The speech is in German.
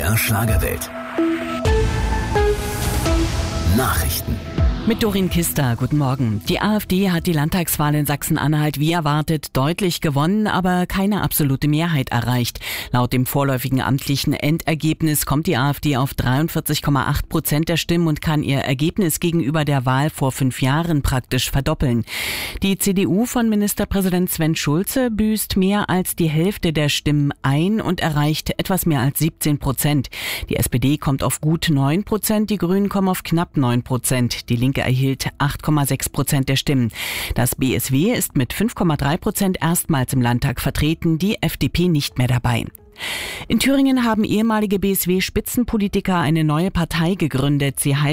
MDR Schlagerwelt. Nachrichten. Mit Doreen Kister, guten Morgen. Die AfD hat die Landtagswahl in Sachsen-Anhalt wie erwartet deutlich gewonnen, aber keine absolute Mehrheit erreicht. Laut dem vorläufigen amtlichen Endergebnis kommt die AfD auf 43,8% der Stimmen und kann ihr Ergebnis gegenüber der Wahl vor 5 Jahren praktisch verdoppeln. Die CDU von Ministerpräsident Sven Schulze büßt mehr als die Hälfte der Stimmen ein und erreicht etwas mehr als 17%. Die SPD kommt auf gut 9%, die Grünen kommen auf knapp 9%. Die Linke erhielt 8,6% der Stimmen. Das BSW ist mit 5,3% erstmals im Landtag vertreten, die FDP nicht mehr dabei. In Thüringen haben ehemalige BSW-Spitzenpolitiker eine neue Partei gegründet. Sie heißt